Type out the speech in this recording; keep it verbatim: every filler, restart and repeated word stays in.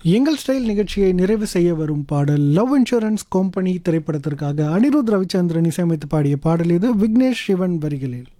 எங்கள் ஸ்டைல் நிகழ்ச்சியை நிறைவு செய்ய வரும் பாடல் லவ் இன்சூரன்ஸ் கம்பெனி திரைப்படத்திற்காக அனிருத் ரவிச்சந்திரன் இசையமைத்து பாடிய பாடல் இது விக்னேஷ் சிவன் வரிகளில்.